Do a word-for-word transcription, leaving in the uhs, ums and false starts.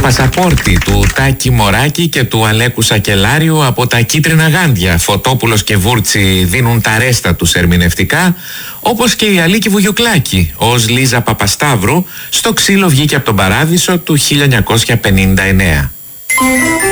Πασαπόρτη του Τάκη Μωράκη και του Αλέκου Σακελάριου από τα κίτρινα γάντια. Φωτόπουλος και Βούρτσι δίνουν τα ρέστα τους ερμηνευτικά, όπως και η Αλίκη Βουγιουκλάκη ως Λίζα Παπασταύρου στο Ξύλο βγήκε από τον Παράδεισο του χίλια εννιακόσια πενήντα εννέα.